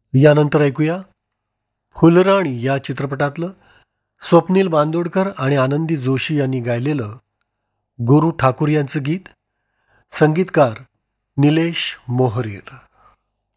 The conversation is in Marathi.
यानंतर ऐकूया फुलराणी या चित्रपटातलं स्वप्नील बांदोडकर आणि आनंदी जोशी यांनी गायलेलं गुरु ठाकूर यांचं गीत. संगीतकार निलेश मोहरीर.